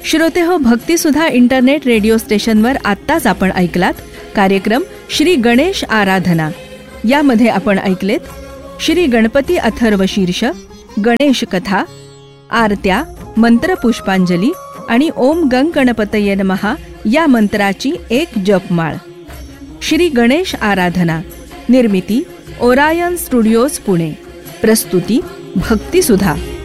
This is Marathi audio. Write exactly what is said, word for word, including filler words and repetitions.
श्रोते हो, भक्तिसुधा इंटरनेट रेडिओ स्टेशनवर आत्ताच आपण ऐकलात कार्यक्रम श्री गणेश आराधना. यामध्ये आपण ऐकलेत श्री गणपती अथर्व शीर्ष, गणेश कथा, आरत्या, मंत्र पुष्पांजली आणि ओम गंग गणपतये नमः या मंत्राची एक जपमाळ. श्री गणेश आराधना निर्मिती ओरायन स्टुडिओज पुणे. प्रस्तुती भक्तिसुधा.